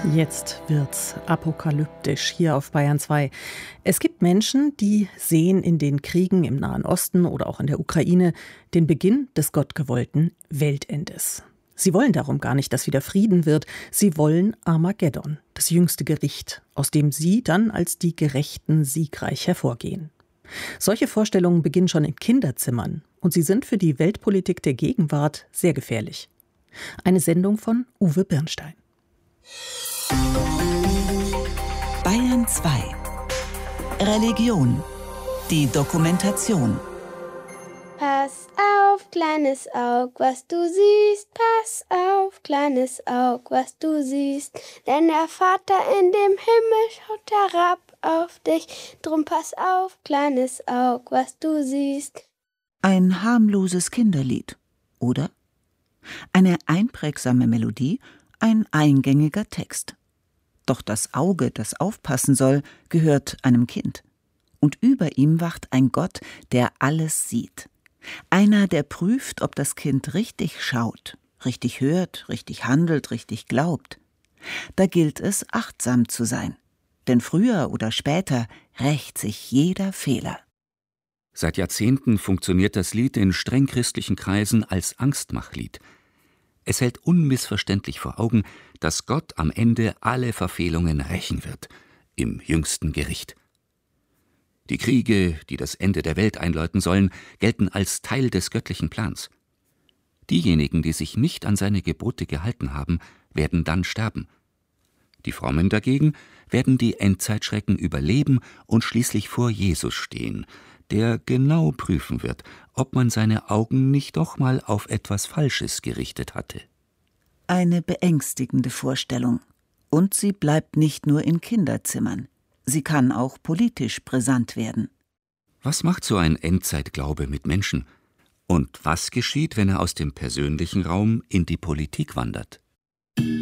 Jetzt wird's apokalyptisch hier auf Bayern 2. Es gibt Menschen, die sehen in den Kriegen im Nahen Osten oder auch in der Ukraine den Beginn des gottgewollten Weltendes. Sie wollen darum gar nicht, dass wieder Frieden wird. Sie wollen Armageddon, das jüngste Gericht, aus dem sie dann als die Gerechten siegreich hervorgehen. Solche Vorstellungen beginnen schon in Kinderzimmern und sie sind für die Weltpolitik der Gegenwart sehr gefährlich. Eine Sendung von Uwe Birnstein. Bayern 2. Religion. Die Dokumentation. Pass auf, kleines Aug, was du siehst. Pass auf, kleines Aug, was du siehst. Denn der Vater in dem Himmel schaut herab auf dich. Drum pass auf, kleines Aug, was du siehst. Ein harmloses Kinderlied, oder? Eine einprägsame Melodie, ein eingängiger Text. Doch das Auge, das aufpassen soll, gehört einem Kind. Und über ihm wacht ein Gott, der alles sieht. Einer, der prüft, ob das Kind richtig schaut, richtig hört, richtig handelt, richtig glaubt. Da gilt es, achtsam zu sein. Denn früher oder später rächt sich jeder Fehler. Seit Jahrzehnten funktioniert das Lied in streng christlichen Kreisen als Angstmachlied. Es hält unmissverständlich vor Augen, dass Gott am Ende alle Verfehlungen rächen wird, im jüngsten Gericht. Die Kriege, die das Ende der Welt einläuten sollen, gelten als Teil des göttlichen Plans. Diejenigen, die sich nicht an seine Gebote gehalten haben, werden dann sterben. Die Frommen dagegen werden die Endzeitschrecken überleben und schließlich vor Jesus stehen, der genau prüfen wird, ob man seine Augen nicht doch mal auf etwas Falsches gerichtet hatte. Eine beängstigende Vorstellung. Und sie bleibt nicht nur in Kinderzimmern. Sie kann auch politisch brisant werden. Was macht so ein Endzeitglaube mit Menschen? Und was geschieht, wenn er aus dem persönlichen Raum in die Politik wandert?